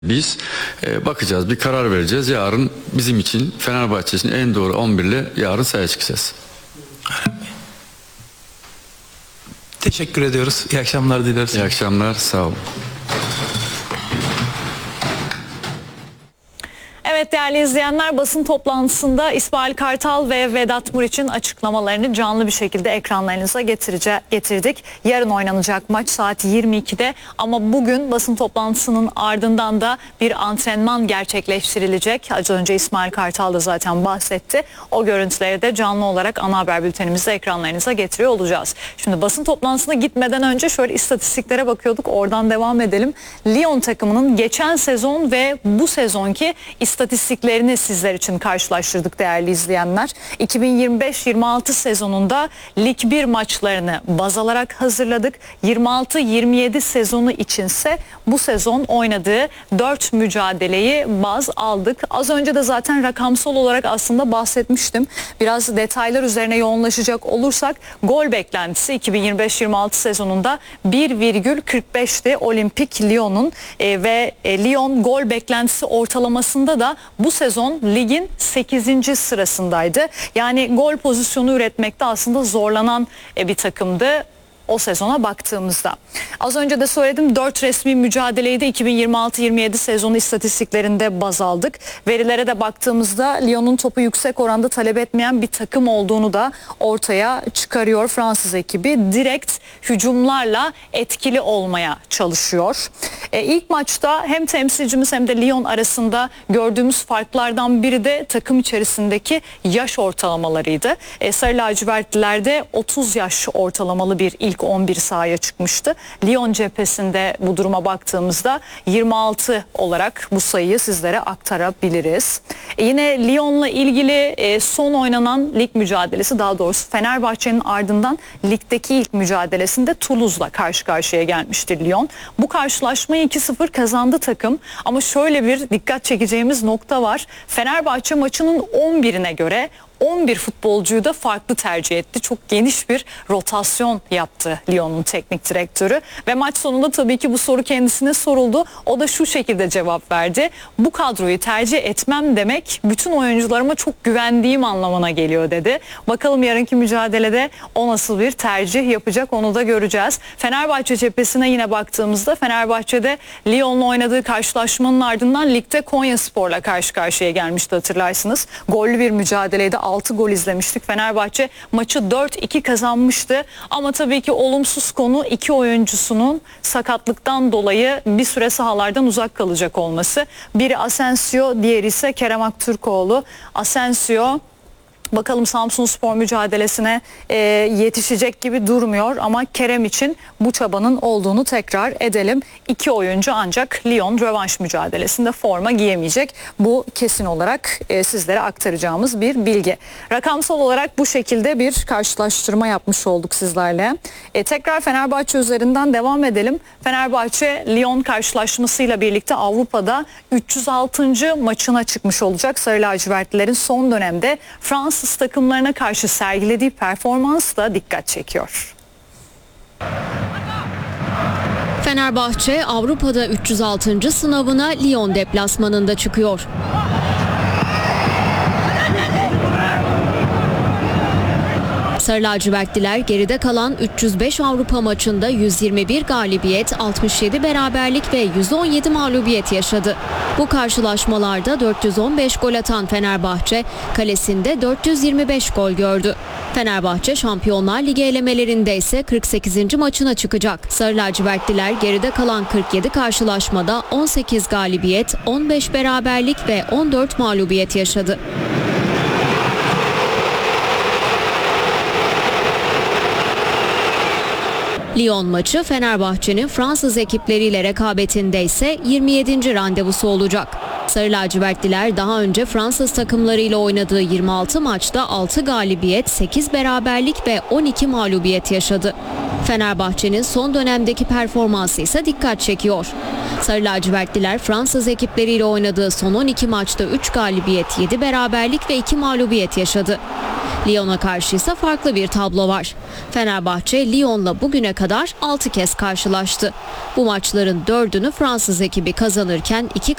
Biz bakacağız, bir karar vereceğiz. Yarın bizim için, Fenerbahçe için en doğru 11 ile yarın sahaya çıkacağız. Teşekkür ediyoruz. İyi akşamlar dileriz. İyi akşamlar, sağ olun. Evet değerli izleyenler, basın toplantısında İsmail Kartal ve Vedat Muriç'in açıklamalarını canlı bir şekilde ekranlarınıza getirdik. Yarın oynanacak maç saat 22'de ama bugün basın toplantısının ardından da bir antrenman gerçekleştirilecek. Az önce İsmail Kartal da zaten bahsetti. O görüntüleri de canlı olarak ana haber bültenimizde ekranlarınıza getiriyor olacağız. Şimdi basın toplantısına gitmeden önce şöyle istatistiklere bakıyorduk. Oradan devam edelim. Lyon takımının geçen sezon ve bu sezonki istatistiklerini sizler için karşılaştırdık değerli izleyenler. 2025-26 sezonunda Lig 1 maçlarını baz alarak hazırladık. 26-27 sezonu içinse bu sezon oynadığı 4 mücadeleyi baz aldık. Az önce de zaten rakamsal olarak aslında bahsetmiştim. Biraz detaylar üzerine yoğunlaşacak olursak gol beklentisi 2025-26 sezonunda 1,45'ti Olimpik Lyon'un ve Lyon gol beklentisi ortalamasında da bu sezon ligin 8. sırasındaydı. Yani gol pozisyonu üretmekte aslında zorlanan bir takımdı o sezona baktığımızda. Az önce de söyledim, 4 resmi mücadeleyi de 2026-27 sezonu istatistiklerinde baz aldık. Verilere de baktığımızda Lyon'un topu yüksek oranda talep etmeyen bir takım olduğunu da ortaya çıkarıyor Fransız ekibi. Direkt hücumlarla etkili olmaya çalışıyor. İlk maçta hem temsilcimiz hem de Lyon arasında gördüğümüz farklardan biri de takım içerisindeki yaş ortalamalarıydı. Sarı lacivertlilerde 30 yaş ortalamalı bir ilk 11 sahaya çıkmıştı. Lyon cephesinde bu duruma baktığımızda 26 olarak bu sayıyı sizlere aktarabiliriz. Yine Lyon'la ilgili son oynanan lig mücadelesi, daha doğrusu Fenerbahçe'nin ardından ligdeki ilk mücadelesinde Toulouse'la karşı karşıya gelmiştir Lyon. Bu karşılaşmayı 2-0 kazandı takım ama şöyle bir dikkat çekeceğimiz nokta var. Fenerbahçe maçının 11'ine göre 11 futbolcuyu da farklı tercih etti. Çok geniş bir rotasyon yaptı Lyon'un teknik direktörü ve maç sonunda tabii ki bu soru kendisine soruldu. O da şu şekilde cevap verdi: bu kadroyu tercih etmem demek bütün oyuncularıma çok güvendiğim anlamına geliyor dedi. Bakalım yarınki mücadelede o nasıl bir tercih yapacak, onu da göreceğiz. Fenerbahçe cephesine yine baktığımızda Fenerbahçe'de Lyon'la oynadığı karşılaşmanın ardından ligde Konyaspor'la karşı karşıya gelmişti, hatırlarsınız. Gollü bir mücadeleydi. 6 gol izlemiştik. Fenerbahçe maçı 4-2 kazanmıştı. Ama tabii ki olumsuz konu iki oyuncusunun sakatlıktan dolayı bir süre sahalardan uzak kalacak olması. Biri Asensio, diğeri ise Kerem Aktürkoğlu. Asensio bakalım Samsunspor mücadelesine yetişecek gibi durmuyor ama Kerem için bu çabanın olduğunu tekrar edelim. İki oyuncu ancak Lyon rövanş mücadelesinde forma giyemeyecek. Bu kesin olarak sizlere aktaracağımız bir bilgi. Rakamsal olarak bu şekilde bir karşılaştırma yapmış olduk sizlerle. Tekrar Fenerbahçe üzerinden devam edelim. Fenerbahçe Lyon karşılaşmasıyla birlikte Avrupa'da 306. maçına çıkmış olacak. Sarı lacivertlilerin son dönemde Fransız takımlarına karşı sergilediği performans da dikkat çekiyor. Fenerbahçe Avrupa'da 306. sınavına Lyon deplasmanında çıkıyor. Sarı lacivertliler geride kalan 305 Avrupa maçında 121 galibiyet, 67 beraberlik ve 117 mağlubiyet yaşadı. Bu karşılaşmalarda 415 gol atan Fenerbahçe kalesinde 425 gol gördü. Fenerbahçe Şampiyonlar Ligi elemelerinde ise 48. maçına çıkacak. Sarı lacivertliler geride kalan 47 karşılaşmada 18 galibiyet, 15 beraberlik ve 14 mağlubiyet yaşadı. Lyon maçı Fenerbahçe'nin Fransız ekipleriyle rekabetinde ise 27. randevusu olacak. Sarı lacivertliler daha önce Fransız takımlarıyla oynadığı 26 maçta 6 galibiyet, 8 beraberlik ve 12 mağlubiyet yaşadı. Fenerbahçe'nin son dönemdeki performansı ise dikkat çekiyor. Sarı lacivertliler Fransız ekipleriyle oynadığı son 12 maçta 3 galibiyet, 7 beraberlik ve 2 mağlubiyet yaşadı. Lyon'a karşı ise farklı bir tablo var. Fenerbahçe Lyon'la bugüne kadar 6 kez karşılaştı. Bu maçların 4'ünü Fransız ekibi kazanırken 2